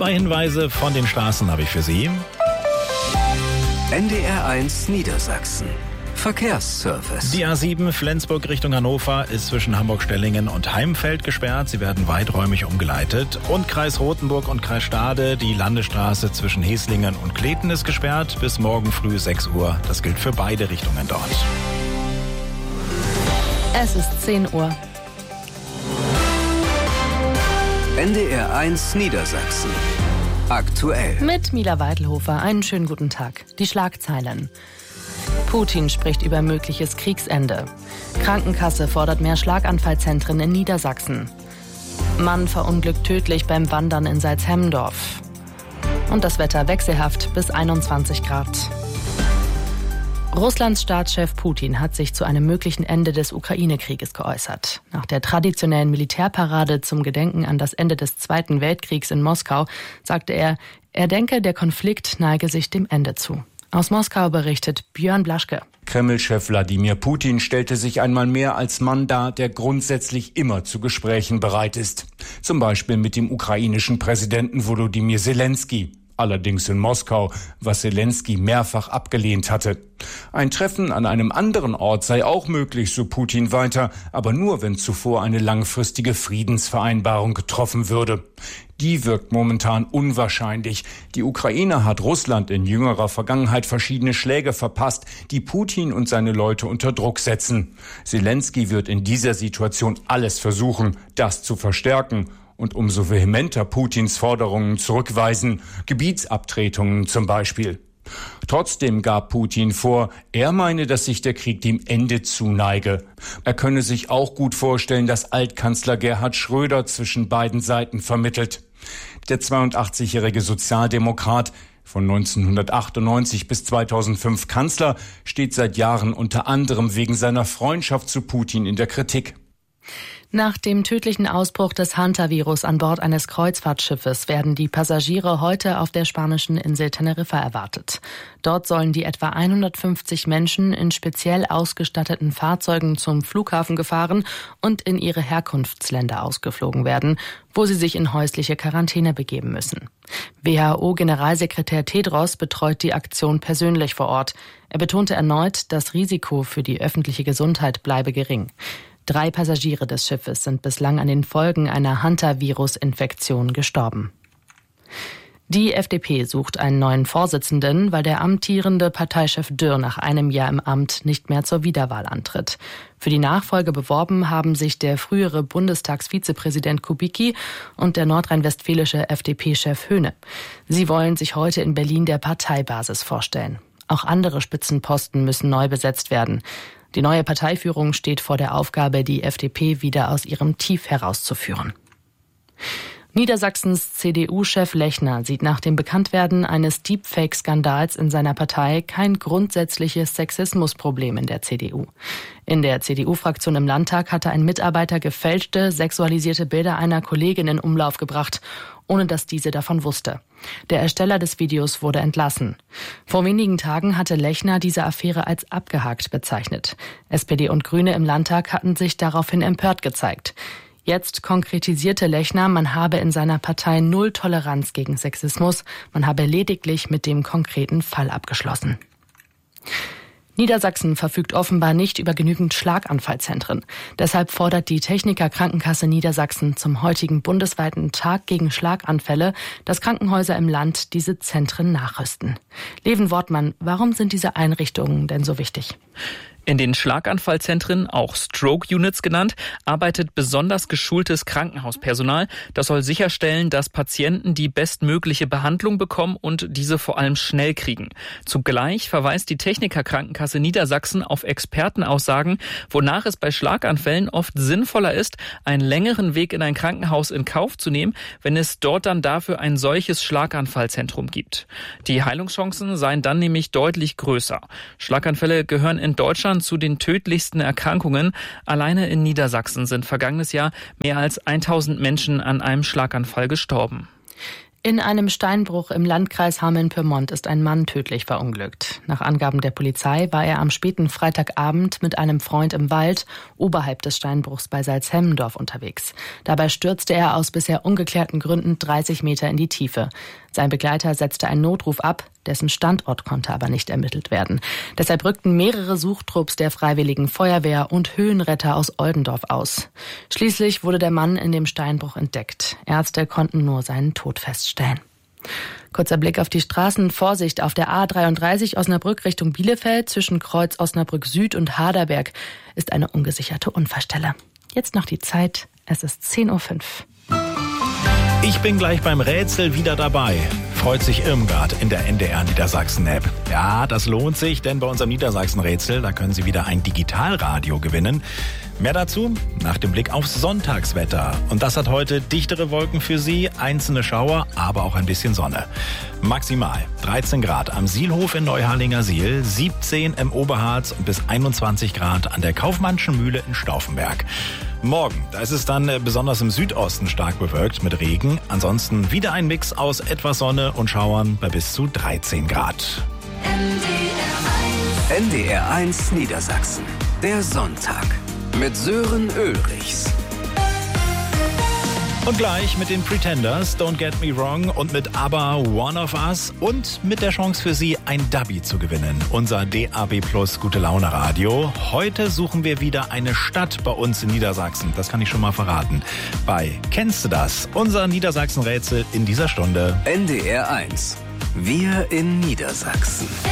2 Hinweise von den Straßen habe ich für Sie. NDR1 Niedersachsen. Verkehrsservice. Die A7 Flensburg Richtung Hannover ist zwischen Hamburg-Stellingen und Heimfeld gesperrt. Sie werden weiträumig umgeleitet. Und Kreis Rothenburg und Kreis Stade, die Landesstraße zwischen Heslingen und Kleten ist gesperrt. Bis morgen früh 6 Uhr. Das gilt für beide Richtungen dort. Es ist 10 Uhr. NDR1 Niedersachsen. Aktuell. Mit Mila Weidelhofer. Einen schönen guten Tag. Die Schlagzeilen. Putin spricht über mögliches Kriegsende. Krankenkasse fordert mehr Schlaganfallzentren in Niedersachsen. Mann verunglückt tödlich beim Wandern in Salzhemmendorf. Und das Wetter wechselhaft bis 21 Grad. Russlands Staatschef Putin hat sich zu einem möglichen Ende des Ukraine-Krieges geäußert. Nach der traditionellen Militärparade zum Gedenken an das Ende des Zweiten Weltkriegs in Moskau sagte er denke, der Konflikt neige sich dem Ende zu. Aus Moskau berichtet Björn Blaschke. Kreml-Chef Wladimir Putin stellte sich einmal mehr als Mann dar, der grundsätzlich immer zu Gesprächen bereit ist. Zum Beispiel mit dem ukrainischen Präsidenten Volodymyr Zelensky. Allerdings in Moskau, was Zelensky mehrfach abgelehnt hatte. Ein Treffen an einem anderen Ort sei auch möglich, so Putin weiter, aber nur, wenn zuvor eine langfristige Friedensvereinbarung getroffen würde. Die wirkt momentan unwahrscheinlich. Die Ukraine hat Russland in jüngerer Vergangenheit verschiedene Schläge verpasst, die Putin und seine Leute unter Druck setzen. Zelensky wird in dieser Situation alles versuchen, das zu verstärken. Und umso vehementer Putins Forderungen zurückweisen, Gebietsabtretungen zum Beispiel. Trotzdem gab Putin vor, er meine, dass sich der Krieg dem Ende zuneige. Er könne sich auch gut vorstellen, dass Altkanzler Gerhard Schröder zwischen beiden Seiten vermittelt. Der 82-jährige Sozialdemokrat, von 1998 bis 2005 Kanzler, steht seit Jahren unter anderem wegen seiner Freundschaft zu Putin in der Kritik. Nach dem tödlichen Ausbruch des Hantavirus an Bord eines Kreuzfahrtschiffes werden die Passagiere heute auf der spanischen Insel Teneriffa erwartet. Dort sollen die etwa 150 Menschen in speziell ausgestatteten Fahrzeugen zum Flughafen gefahren und in ihre Herkunftsländer ausgeflogen werden, wo sie sich in häusliche Quarantäne begeben müssen. WHO-Generalsekretär Tedros betreut die Aktion persönlich vor Ort. Er betonte erneut, das Risiko für die öffentliche Gesundheit bleibe gering. 3 Passagiere des Schiffes sind bislang an den Folgen einer Hantavirus-Infektion gestorben. Die FDP sucht einen neuen Vorsitzenden, weil der amtierende Parteichef Dürr nach einem Jahr im Amt nicht mehr zur Wiederwahl antritt. Für die Nachfolge beworben haben sich der frühere Bundestagsvizepräsident Kubicki und der nordrhein-westfälische FDP-Chef Höhne. Sie wollen sich heute in Berlin der Parteibasis vorstellen. Auch andere Spitzenposten müssen neu besetzt werden. Die neue Parteiführung steht vor der Aufgabe, die FDP wieder aus ihrem Tief herauszuführen. Niedersachsens CDU-Chef Lechner sieht nach dem Bekanntwerden eines Deepfake-Skandals in seiner Partei kein grundsätzliches Sexismusproblem in der CDU. In der CDU-Fraktion im Landtag hatte ein Mitarbeiter gefälschte, sexualisierte Bilder einer Kollegin in Umlauf gebracht, ohne dass diese davon wusste. Der Ersteller des Videos wurde entlassen. Vor wenigen Tagen hatte Lechner diese Affäre als abgehakt bezeichnet. SPD und Grüne im Landtag hatten sich daraufhin empört gezeigt. Jetzt konkretisierte Lechner, man habe in seiner Partei null Toleranz gegen Sexismus, man habe lediglich mit dem konkreten Fall abgeschlossen. Niedersachsen verfügt offenbar nicht über genügend Schlaganfallzentren. Deshalb fordert die Techniker Krankenkasse Niedersachsen zum heutigen bundesweiten Tag gegen Schlaganfälle, dass Krankenhäuser im Land diese Zentren nachrüsten. Leven Wortmann, warum sind diese Einrichtungen denn so wichtig? In den Schlaganfallzentren, auch Stroke Units genannt, arbeitet besonders geschultes Krankenhauspersonal. Das soll sicherstellen, dass Patienten die bestmögliche Behandlung bekommen und diese vor allem schnell kriegen. Zugleich verweist die Techniker Krankenkasse Niedersachsen auf Expertenaussagen, wonach es bei Schlaganfällen oft sinnvoller ist, einen längeren Weg in ein Krankenhaus in Kauf zu nehmen, wenn es dort dann dafür ein solches Schlaganfallzentrum gibt. Die Heilungschancen seien dann nämlich deutlich größer. Schlaganfälle gehören in Deutschland zu den tödlichsten Erkrankungen. Alleine in Niedersachsen sind vergangenes Jahr mehr als 1000 Menschen an einem Schlaganfall gestorben. In einem Steinbruch im Landkreis Hameln-Pyrmont ist ein Mann tödlich verunglückt. Nach Angaben der Polizei war er am späten Freitagabend mit einem Freund im Wald oberhalb des Steinbruchs bei Salzhemmendorf unterwegs. Dabei stürzte er aus bisher ungeklärten Gründen 30 Meter in die Tiefe. Sein Begleiter setzte einen Notruf ab, dessen Standort konnte aber nicht ermittelt werden. Deshalb rückten mehrere Suchtrupps der Freiwilligen Feuerwehr und Höhenretter aus Oldendorf aus. Schließlich wurde der Mann in dem Steinbruch entdeckt. Ärzte konnten nur seinen Tod feststellen. Kurzer Blick auf die Straßen. Vorsicht auf der A33 Osnabrück Richtung Bielefeld zwischen Kreuz Osnabrück Süd und Harderberg ist eine ungesicherte Unfallstelle. Jetzt noch die Zeit. Es ist 10:05 Uhr. Ich bin gleich beim Rätsel wieder dabei. Freut sich Irmgard in der NDR Niedersachsen-App. Ja, das lohnt sich, denn bei unserem Niedersachsen-Rätsel, da können Sie wieder ein Digitalradio gewinnen. Mehr dazu nach dem Blick aufs Sonntagswetter. Und das hat heute dichtere Wolken für Sie, einzelne Schauer, aber auch ein bisschen Sonne. Maximal 13 Grad am Sielhof in Neuharlinger Siel, 17 im Oberharz und bis 21 Grad an der Kaufmannschen Mühle in Stauffenberg. Morgen, da ist es dann besonders im Südosten stark bewölkt mit Regen. Ansonsten wieder ein Mix aus etwas Sonne und Schauern bei bis zu 13 Grad. NDR 1 Niedersachsen. Der Sonntag. Mit Sören Ulrichs. Und gleich mit den Pretenders, Don't Get Me Wrong, und mit ABBA, One of Us, und mit der Chance für Sie, ein Dubby zu gewinnen. Unser DAB Plus Gute Laune Radio. Heute suchen wir wieder eine Stadt bei uns in Niedersachsen. Das kann ich schon mal verraten. Bei Kennst du das? Unser Niedersachsen-Rätsel in dieser Stunde. NDR 1. Wir in Niedersachsen.